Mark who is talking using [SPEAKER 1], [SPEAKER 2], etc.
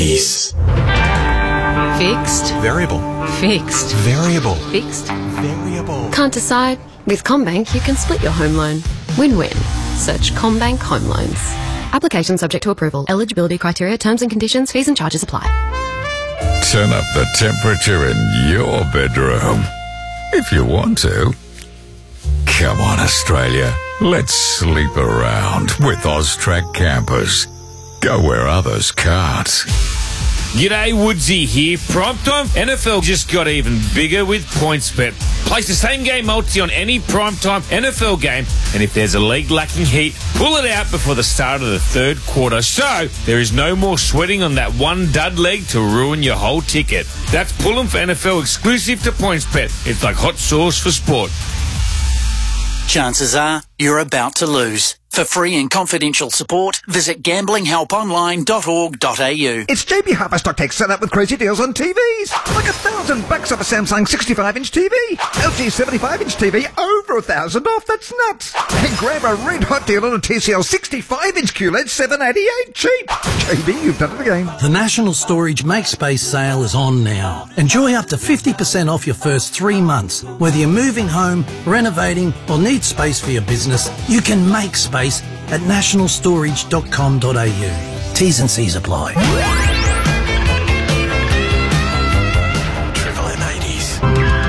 [SPEAKER 1] Ease.
[SPEAKER 2] Fixed.
[SPEAKER 1] Variable.
[SPEAKER 2] Fixed.
[SPEAKER 1] Variable.
[SPEAKER 2] Fixed.
[SPEAKER 1] Variable.
[SPEAKER 2] Can't decide? With CommBank, you can split your home loan. Win-win. Search CommBank Home Loans. Application subject to approval. Eligibility criteria, terms and conditions, fees and charges apply.
[SPEAKER 3] Turn up the temperature in your bedroom. If you want to. Come on, Australia. Let's sleep around with Austrac campers. Go where others can't.
[SPEAKER 4] G'day, Woodsy here. Primetime NFL just got even bigger with PointsBet. Place the same game multi on any primetime NFL game, and if there's a league lacking heat, pull it out before the start of the third quarter. So there is no more sweating on that one dud leg to ruin your whole ticket. That's Pull'em for NFL exclusive to PointsBet. It's like hot sauce for sport.
[SPEAKER 5] Chances are you're about to lose. For free and confidential support, visit gamblinghelponline.org.au.
[SPEAKER 6] It's JB Hi-Fi Stock Take set up with crazy deals on TVs. Like $1,000 off a Samsung 65-inch TV. LG 75-inch TV, over $1,000 off. That's nuts. And grab a red hot deal on a TCL 65-inch QLED, $788 cheap. JB, you've done it again.
[SPEAKER 7] The National Storage Make Space sale is on now. Enjoy up to 50% off your first 3 months. Whether you're moving home, renovating, or need space for your business, you can make space at nationalstorage.com.au. T's and C's apply.